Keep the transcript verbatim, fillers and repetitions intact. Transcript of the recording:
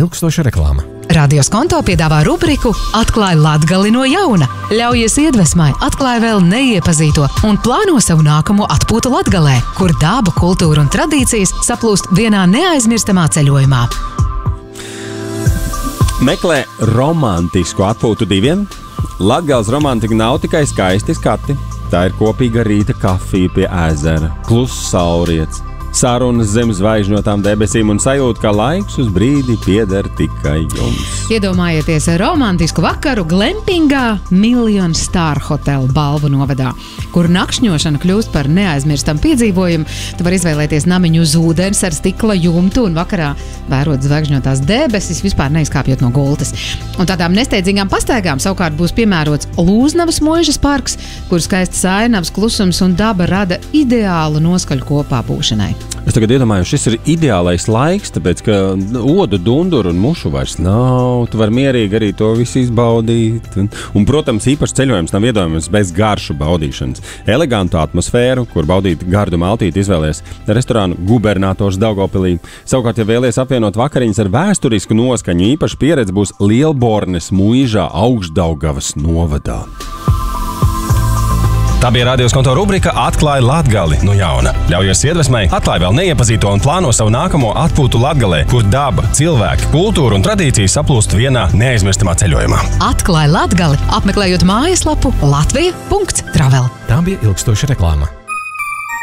ilgstoša reklāma. Radios Konto piedāvā rubriku Atklāj Latgali no jauna. Ļaujies iedvesmai, atklāj vēl neiepazīto un plāno savu nākamo atpūtu Latgalē, kur daba, kultūra un tradīcijas saplūst vienā neaizmirstamā ceļojumā. Meklē romantisku atpūtu diviem. Latgales romantika nav tikai skaisti skati. Tā ir kopīga rīta kafija pie ezera, kluss saulriets, sarunas zem zvaigžņotām debesīm un sajūta, ka laiks uz brīdi pieder tikai jums. Iedomājieties romantisku vakaru glempingā Million Star Hotel Balvu novadā, kur nakšņošana kļūst par neaizmirstam piedzīvojumu. Tu vari izvēlēties namiņu uz ūdens ar stikla jumtu un vakarā vērot zvaigžņotās debesis, vispār neizkāpjot no gultas. Un tādām nesteidzīgām pastaigām savukārt būs piemērots Lūznavas Muižas parks, kur skaistas ainavas, klusums un daba rada ideālu noskaļu kopā būšanai. Es tagad iedomājos, šis ir ideālais laiks, tāpēc, ka odu, dunduru un mušu vairs nav. Tu vari mierīgi arī to visu izbaudīt. Un, un protams, īpaši ceļojums nav iedomājams bez garšu baudīšanas. Elegantu atmosfēru, kur baudīt gardu maltīti, izvēlies restorānu Gubernators Daugavpilī. Savukārt, ja vēlies apvienot vakariņas ar vēsturisku noskaņu, īpaši pieredze būs Lielbornes Muižā Augšdaugavas novadā. Tā bija Radios Konto rubrika Atklāj Latgali no jauna. Ļaujies iedvesmai, atklāj vēl neiepazīto un plāno savu nākamo atpūtu Latgalē, kur daba, cilvēki, kultūra un tradīcijas saplūst vienā neaizmirstamā ceļojumā. Atklāj Latgali, apmeklējot mājaslapu latvija punkts travel. Tā bija ilgstoša reklāma.